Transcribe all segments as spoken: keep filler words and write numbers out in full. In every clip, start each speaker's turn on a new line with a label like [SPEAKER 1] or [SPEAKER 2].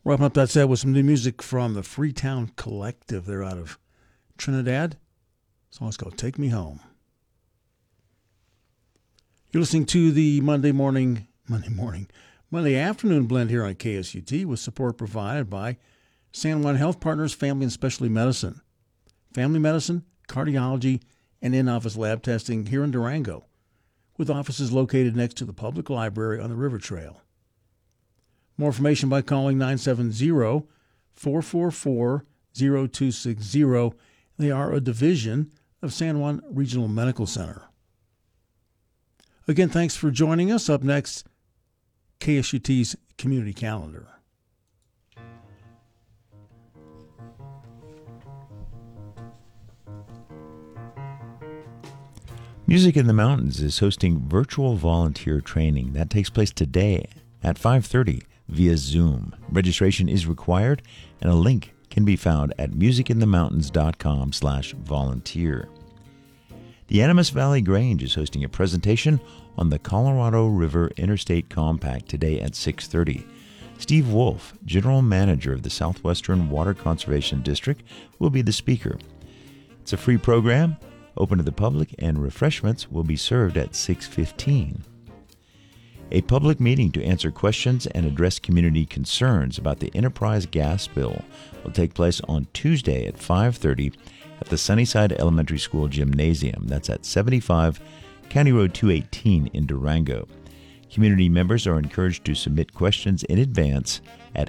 [SPEAKER 1] Wrapping up that set with some new music from the Freetown Collective. They're out of Trinidad. The song's called Take Me Home. You're listening to the Monday morning, Monday morning, Monday afternoon blend here on K S U T with support provided by San Juan Health Partners Family and Specialty Medicine. Family medicine, cardiology, and in-office lab testing here in Durango, with offices located next to the public library on the River Trail. More information by calling nine seven zero, four four four, zero two six zero. They are a division of San Juan Regional Medical Center. Again, thanks for joining us. Up next, K S U T's Community Calendar.
[SPEAKER 2] Music in the Mountains is hosting virtual volunteer training. That takes place today at five thirty via Zoom. Registration is required, and a link can be found at musicinthemountains.com slash volunteer. The Animas Valley Grange is hosting a presentation on the Colorado River Interstate Compact today at six thirty. Steve Wolf, General Manager of the Southwestern Water Conservation District, will be the speaker. It's a free program, open to the public, and refreshments will be served at six fifteen. A public meeting to answer questions and address community concerns about the Enterprise gas bill will take place on Tuesday at five thirty at the Sunnyside Elementary School Gymnasium. That's at seventy-five County Road two eighteen in Durango. Community members are encouraged to submit questions in advance at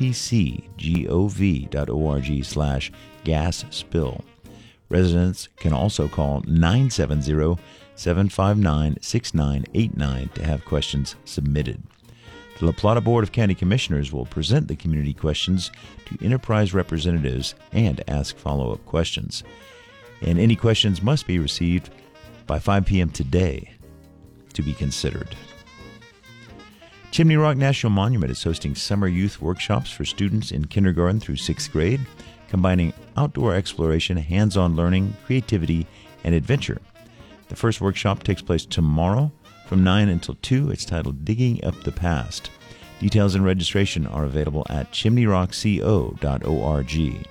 [SPEAKER 2] lpcgov.org slash gas spill. Residents can also call nine seven zero, seven five nine, six nine eight nine to have questions submitted. The La Plata Board of County Commissioners will present the community questions to Enterprise representatives and ask follow-up questions. And any questions must be received by five p.m. today to be considered. Chimney Rock National Monument is hosting summer youth workshops for students in kindergarten through sixth grade, combining outdoor exploration, hands-on learning, creativity, and adventure. The first workshop takes place tomorrow from nine until two. It's titled Digging Up the Past. Details and registration are available at chimney rock co dot org.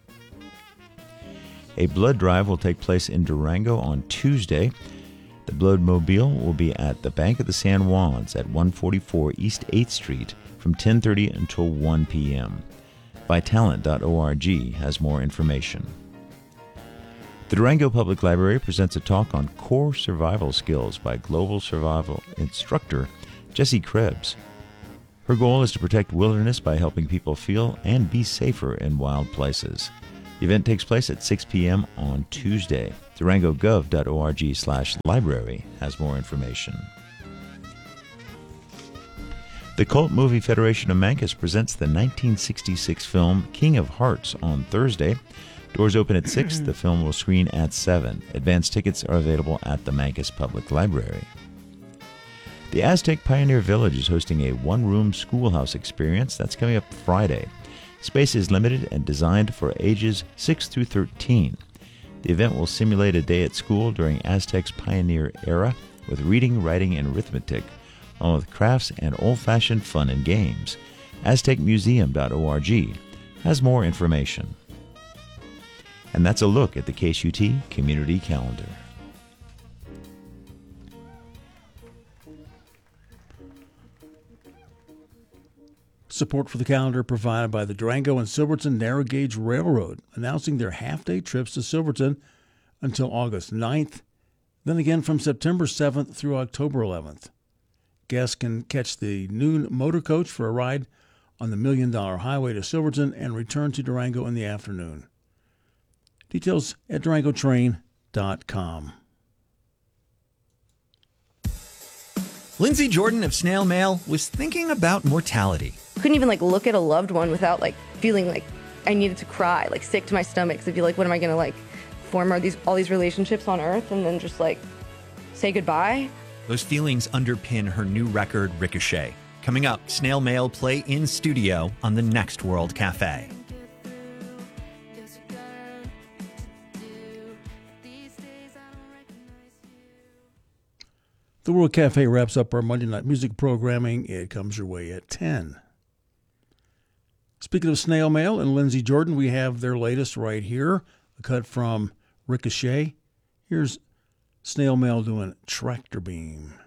[SPEAKER 2] A blood drive will take place in Durango on Tuesday. The Blood Mobile will be at the Bank of the San Juans at one forty-four East eighth Street from ten thirty until one p.m. Vitalent dot org has more information. The Durango Public Library presents a talk on core survival skills by global survival instructor Jessie Krebs. Her goal is to protect wilderness by helping people feel and be safer in wild places. The event takes place at six p.m. on Tuesday. durango gov dot org slash library has more information. The Cult Movie Federation of Mancos presents the nineteen sixty-six film King of Hearts on Thursday. Doors open at six. The film will screen at seven. Advance tickets are available at the Mancos Public Library. The Aztec Pioneer Village is hosting a one-room schoolhouse experience. That's coming up Friday. Space is limited and designed for ages six through thirteen. The event will simulate a day at school during Aztec's pioneer era with reading, writing, and arithmetic, along with crafts and old-fashioned fun and games. aztec museum dot org has more information. And that's a look at the K S U T Community Calendar.
[SPEAKER 1] Support for the calendar provided by the Durango and Silverton Narrow Gauge Railroad, announcing their half-day trips to Silverton until August ninth, then again from September seventh through October eleventh. Guests can catch the noon motor coach for a ride on the Million Dollar Highway to Silverton and return to Durango in the afternoon. Details at durango train dot com.
[SPEAKER 3] Lindsay Jordan of Snail Mail was thinking about mortality.
[SPEAKER 4] Couldn't even like look at a loved one without like feeling like I needed to cry, like sick to my stomach. So I'd be like, what am I going to like form all these, all these relationships on Earth and then just like say goodbye?
[SPEAKER 3] Those feelings underpin her new record, Ricochet. Coming up, Snail Mail play in studio on the Next World Cafe.
[SPEAKER 1] The World Cafe wraps up our Monday night music programming. It comes your way at ten. Speaking of Snail Mail and Lindsey Jordan, we have their latest right here, a cut from Ricochet. Here's Snail Mail doing Tractor Beam.